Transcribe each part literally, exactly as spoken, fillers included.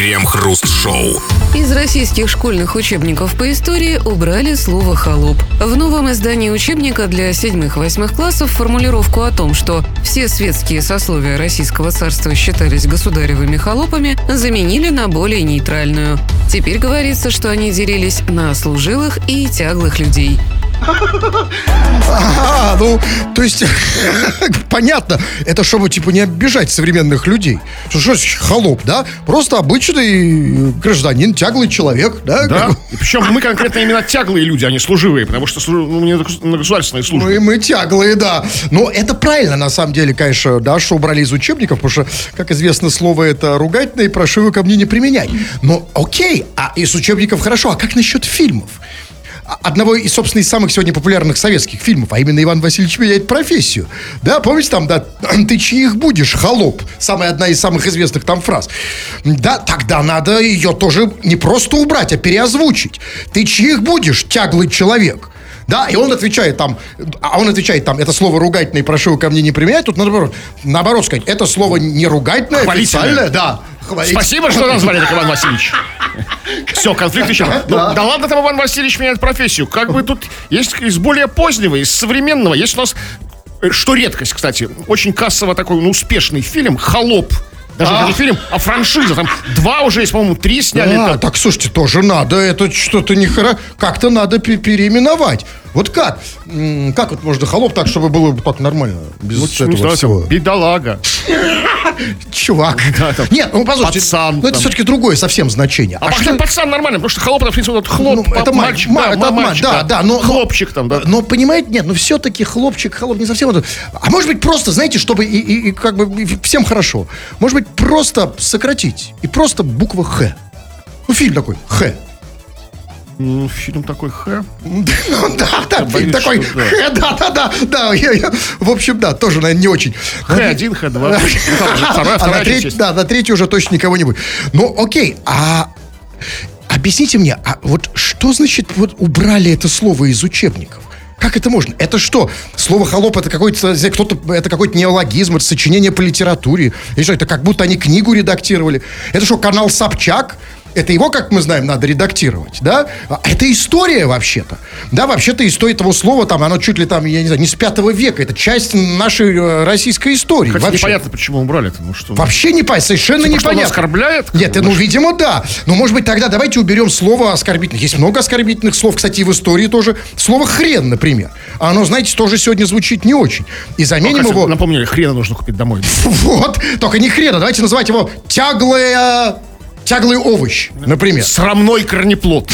Крем-хруст-шоу. Из российских школьных учебников по истории убрали слово «холоп». В новом издании учебника для седьмых-восьмых классов формулировку о том, что все светские сословия Российского царства считались государевыми холопами, заменили на более нейтральную. Теперь говорится, что они делились на служилых и тяглых людей. Ага, ну, то есть, понятно, это чтобы, типа, не обижать современных людей. Что, что значит холоп, да? Просто обычный гражданин, тяглый человек, да? Да, и причем мы конкретно именно тяглые люди, а не служивые, потому что служи- ну, не на государственной службе. Мы, мы тяглые, да. Но это правильно, на самом деле, конечно, да, что убрали из учебников, потому что, как известно, слово это ругательное, и прошу его ко мне не применять. Но окей, а из учебников хорошо, а как насчет фильмов? Одного из, собственно, из самых сегодня популярных советских фильмов, а именно «Иван Васильевич меняет профессию». Да, помните там, да, «Ты чьих будешь, холоп?» Самая одна из самых известных там фраз. Да, тогда надо ее тоже не просто убрать, а переозвучить. «Ты чьих будешь, тяглый человек?» Да, и он отвечает там, а он отвечает там, это слово ругательное, прошу ко мне не применять. Тут наоборот, наоборот сказать, это слово не ругательное, официальное, да. Хвалить. Спасибо, что назвали так, Иван Васильевич. Все, конфликт еще. Ну, да. да ладно, там Иван Васильевич меняет профессию. Как бы тут есть из более позднего, из современного. Есть у нас, что редкость, кстати, очень кассово такой, ну, успешный фильм «Холоп». Даже а? не фильм, а франшиза. Там два уже есть, по-моему, три сняли. А, так, слушайте, тоже надо. Это что-то не хоро... Как-то надо переименовать. Вот как? Как вот можно холоп так, чтобы было так нормально? Без ну, этого знаю, всего. Бедолага. Чувак. Да, там, нет, ну послушайте, пацан, ну, это там. Все-таки другое совсем значение. А, а что... пацан нормально, потому что холоп, это, в принципе, вот хлоп, ну, это мальчик, ма- да, это мальчик, да, да, да, но хлопчик там, да. Но понимаете, нет, ну все-таки хлопчик, холоп не совсем. Это... А может быть просто, знаете, чтобы и, и, и как бы и всем хорошо. Может быть просто сократить и просто буква Х. Ну фильм такой Х. Ну, фильм такой Х. Ну, да, да, фильм такой Х, да, да, да, да. Я, я, в общем, да, тоже, наверное, не очень. Х один, Х два. А на третий, да, на третий уже точно никого не будет. Ну, окей, а объясните мне, а вот что значит вот убрали это слово из учебников? Как это можно? Это что? Слово «холоп» это какой-то, кто-то, это какой-то неологизм, это сочинение по литературе. Или что, это как будто они книгу редактировали. Это что, канал Собчак? Это его, как мы знаем, надо редактировать, да? Это история вообще-то. Да, вообще-то история этого слова, там, оно чуть ли там, я не знаю, не с пятого века. Это часть нашей э, российской истории. Хотя вообще. Непонятно, почему убрали-то. Ну, что... Вообще не понятно, совершенно типа, непонятно. Что, оскорбляет? Нет, ну, видимо, да. Но, может быть, тогда давайте уберем слово оскорбительных. Есть много оскорбительных слов, кстати, и в истории тоже. Слово «хрен», например. А оно, знаете, тоже сегодня звучит не очень. И заменим его... Напомнили, хрена нужно купить домой. Вот, только не хрена. Давайте называть его «тяглая...» Тяглый овощ, например. Срамной корнеплод.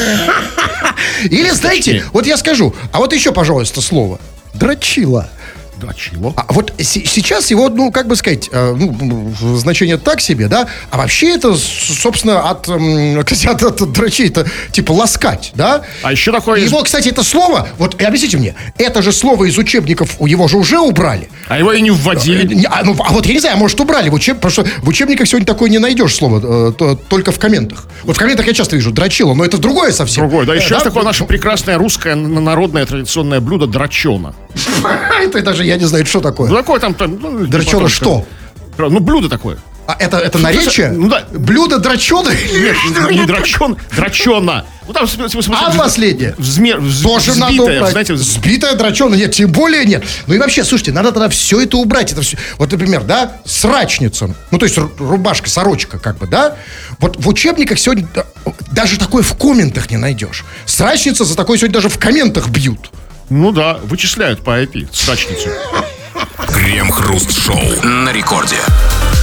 Или, знаете, вот я скажу, а вот еще, пожалуйста, слово. Дрочила. Дрочила. А вот с- сейчас его, ну, как бы сказать, э, ну, значение так себе, да? А вообще это, собственно, от, э, от, от, от дрочей-то, типа, ласкать, да? А еще такое... Его, кстати, это слово, вот, объясните мне, это же слово из учебников, его же уже убрали. А его и не вводили. А, ну, а вот я не знаю, может, убрали в учеб... потому что в учебниках сегодня такое не найдешь слово, э, то, только в комментах. Вот в комментах я часто вижу дрочила, но это другое совсем. Другое, да, еще да? Такое наше прекрасное русское народное традиционное блюдо драчона. Это даже я не знаю, что такое. Ну, такое там... там ну, драчона что? Ну, блюдо такое. А это, это наречие? Ну да. Блюдо драчона? Нет, не драчон, драчона. Ну там, в смысле, а последнее? Взмер, вз, тоже взбитое, надо убрать. Знаете, вз... Сбитая драчона, нет, тем более нет. Ну и вообще, слушайте, надо тогда все это убрать. Это все. Вот, например, да, срачница. Ну, то есть рубашка, сорочка, как бы, да. Вот в учебниках сегодня даже такое в комментах не найдешь. Срачница за такое сегодня даже в комментах бьют. Ну да, вычисляют по ай пи срачницу. Крем-хруст-шоу на рекорде.